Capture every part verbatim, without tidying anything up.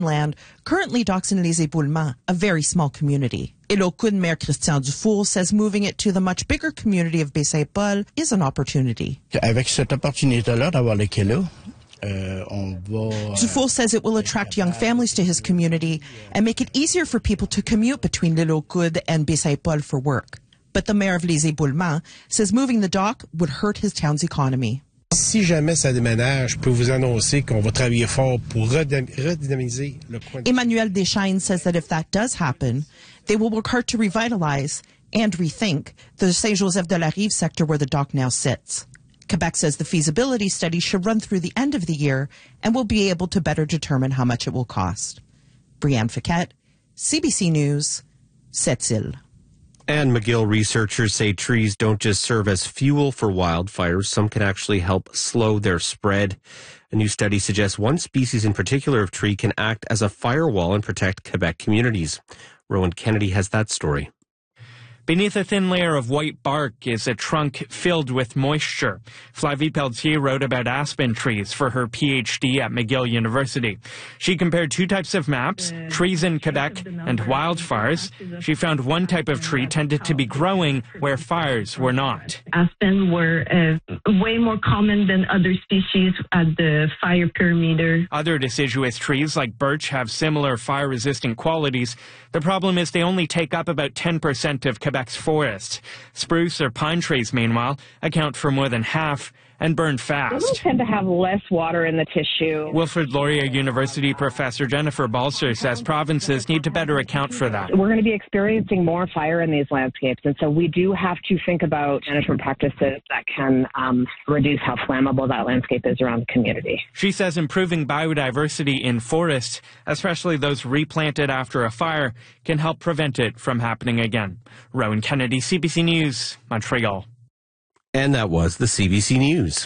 land currently docks in Les Éboulements, a very small community. Ilokun Mayor Christian Dufour says moving it to the much bigger community of Baie-Saint-Paul is an opportunity. Avec cette opportunité-là d'avoir les kilos, euh, on va... Dufour says it will attract young families to his community and make it easier for people to commute between L'Île-aux-Coudes and Baie-Saint-Paul for work. But the mayor of Les Éboulements says moving the dock would hurt his town's economy. Si jamais ça déménage, je peux vous annoncer qu'on va travailler fort pour redynamiser le coin. Emmanuel Deschaines says that if that does happen, they will work hard to revitalize and rethink the Saint-Joseph-de-la-Rive sector where the dock now sits. Quebec says the feasibility study should run through the end of the year and will be able to better determine how much it will cost. Brianne Fiquet, C B C News, Sept-Îles. And McGill researchers say trees don't just serve as fuel for wildfires. Some can actually help slow their spread. A new study suggests one species in particular of tree can act as a firewall and protect Quebec communities. Rowan Kennedy has that story. Beneath a thin layer of white bark is a trunk filled with moisture. Flavie Pelletier wrote about aspen trees for her P H D at McGill University. She compared two types of maps, trees in Quebec and wildfires. She found one type of tree tended to be growing where fires were not. Aspen were uh, way more common than other species at the fire perimeter. Other deciduous trees like birch have similar fire-resistant qualities. The problem is they only take up about ten percent of Quebec's forests. Spruce or pine trees, meanwhile, account for more than half and burn fast. Those tend to have less water in the tissue. Wilfrid Laurier University professor Jennifer Balser says provinces need to better account for that. We're going to be experiencing more fire in these landscapes, and so we do have to think about management practices that can um, reduce how flammable that landscape is around the community. She says improving biodiversity in forests, especially those replanted after a fire, can help prevent it from happening again. Rowan Kennedy, C B C News, Montreal. And that was the C B C News.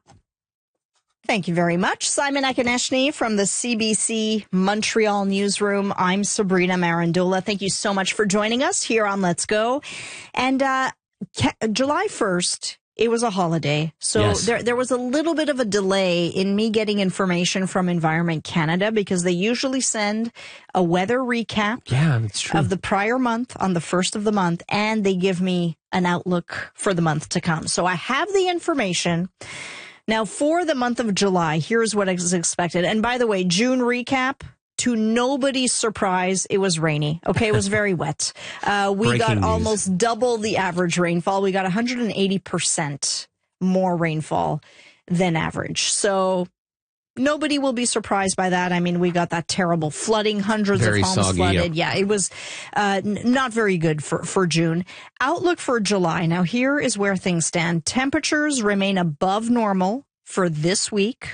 Thank you very much. Simon Akoneshny from the C B C Montreal newsroom. I'm Sabrina Marandola. Thank you so much for joining us here on Let's Go. And uh, July first, it was a holiday. So yes. there there was a little bit of a delay in me getting information from Environment Canada because they usually send a weather recap yeah, that's true. of the prior month on the first of the month, and they give me an outlook for the month to come. So I have the information. Now, for the month of July, here's what is expected. And by the way, June recap, to nobody's surprise, it was rainy. Okay, it was very wet. Uh, we Breaking got news. almost double the average rainfall. We got one hundred eighty percent more rainfall than average. So nobody will be surprised by that. I mean, we got that terrible flooding, hundreds very of homes soggy, flooded. yep. Yeah, it was uh, n- not very good for, for June. Outlook for July. Now, here is where things stand. Temperatures remain above normal for this week.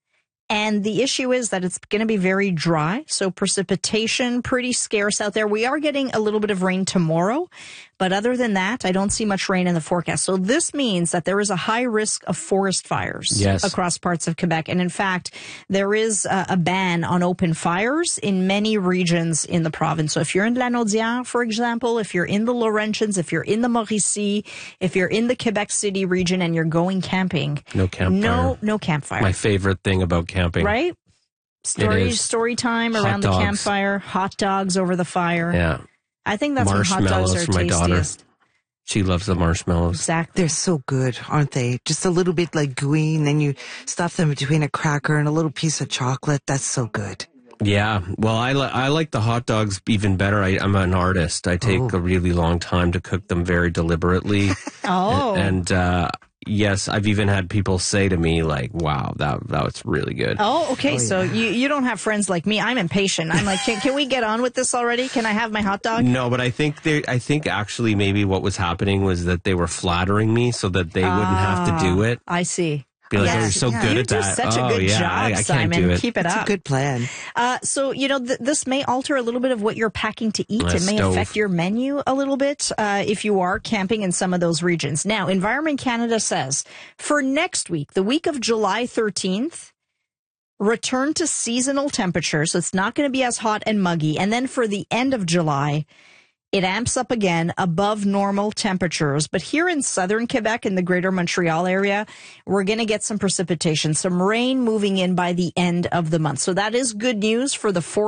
And the issue is that it's going to be very dry, so precipitation pretty scarce out there. We are getting a little bit of rain tomorrow, but other than that, I don't see much rain in the forecast. So this means that there is a high risk of forest fires yes. across parts of Quebec. And in fact, there is a, a ban on open fires in many regions in the province. So if you're in Lanaudière, for example, if you're in the Laurentians, if you're in the Mauricie, if you're in the Quebec City region and you're going camping, no campfire. No, no campfire. My favorite thing about camping. Right? Story, story time hot around dogs. the campfire, hot dogs over the fire. Yeah. I think that's when hot dogs are for my tastiest. daughter. She loves the marshmallows. Exactly. They're so good, aren't they? Just a little bit like gooey, and then you stuff them between a cracker and a little piece of chocolate. That's so good. Yeah. Well, I, li- I like the hot dogs even better. I, I'm an artist. I take Oh. a really long time to cook them very deliberately. Oh. And, uh, yes, I've even had people say to me, like, wow, that that was really good. Oh, okay. Oh, so yeah. you, you don't have friends like me. I'm impatient. I'm like, can, can we get on with this already? Can I have my hot dog? No, but I think they. I think actually maybe what was happening was that they were flattering me so that they wouldn't have to do it. I see. Be like, Yes, oh, you're so yeah. good You at do that. such oh, a good yeah, job, I, I can't Simon. do it. Keep it It's up. a good plan. Uh, so, you know, th- this may alter a little bit of what you're packing to eat. My It may stove. affect your menu a little bit uh, if you are camping in some of those regions. Now, Environment Canada says for next week, the week of July thirteenth, return to seasonal temperatures. So it's not going to be as hot and muggy. And then for the end of July, it amps up again above normal temperatures. But here in southern Quebec, in the greater Montreal area, we're going to get some precipitation, some rain moving in by the end of the month. So that is good news for the fourth.